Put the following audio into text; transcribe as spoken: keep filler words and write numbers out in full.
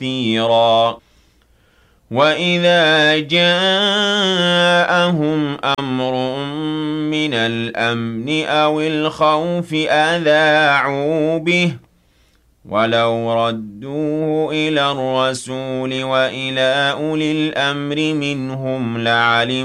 تَأْثِيرًا وَإِذَا جَاءَهُمْ أَمْرٌ مِّنَ الْأَمْنِ أَوِ الْخَوْفِ أَذَاعُوا بِهِ وَلَوْ رَدُّوهُ إِلَى الرَّسُولِ وَإِلَىٰ أُولِي الْأَمْرِ مِنْهُمْ لَعَلِمُوهُ